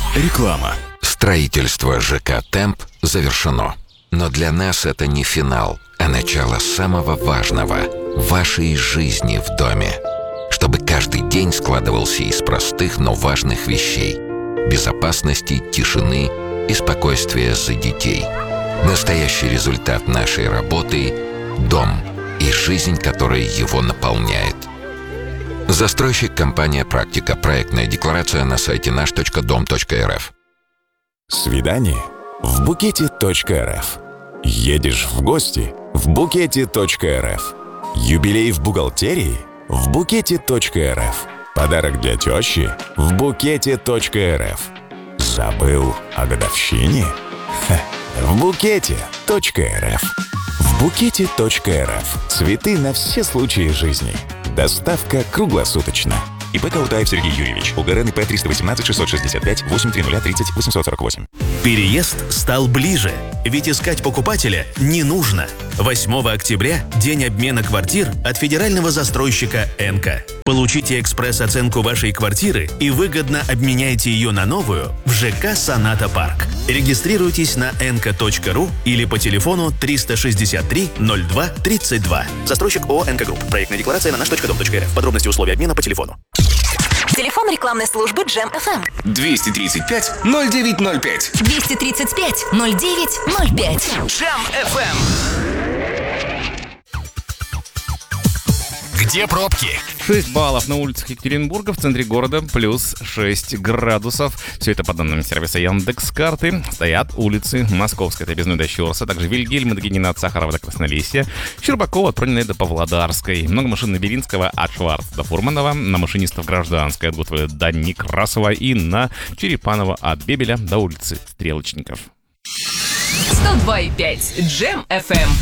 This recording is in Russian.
Реклама. Строительство ЖК «Темп» завершено. Но для нас это не финал, а начало самого важного – вашей жизни в доме. Чтобы каждый день складывался из простых, но важных вещей – безопасности, тишины и спокойствия за детей. Настоящий результат нашей работы – дом и жизнь, которая его наполняет. Застройщик компания «Практика». Проектная декларация на сайте наш.дом.рф. Свидание в букете.рф. Едешь в гости в букете.рф. Юбилей в бухгалтерии в букете.рф. Подарок для тещи в букете.рф. Забыл о годовщине? В букете.рф. В букете.рф. Цветы на все случаи жизни. Доставка круглосуточно. ИП Каутаев Сергей Юрьевич. УГРН ИП 318 665 830 30 848. Переезд стал ближе, ведь искать покупателя не нужно. 8 октября – день обмена квартир от федерального застройщика «Энка». Получите экспресс-оценку вашей квартиры и выгодно обменяйте ее на новую в ЖК «Соната Парк». Регистрируйтесь на enka.ru или по телефону 363 02 32. Застройщик ООО «Энка Групп». Проектная декларация на наш.дом.рф. Подробности условий обмена по телефону. Телефон рекламной службы Джем FM. 235 0905. 235 0905. Джем FM. Где пробки? 6 баллов на улицах Екатеринбурга, в центре города плюс 6 градусов. Все это по данным сервиса Яндекс.Карты. Стоят улицы Московской, это Объездной до Щорса, также Вильгельма, Дагенина от Сахарова до Краснолесья, Щербакова от Прониной до Павлодарской. Много машин на Белинского от Шварца до Фурманова, на машинистов Гражданской от Гутвы до Некрасова и на Черепанова от Бебеля до улицы Стрелочников. 102,5 Джем FM.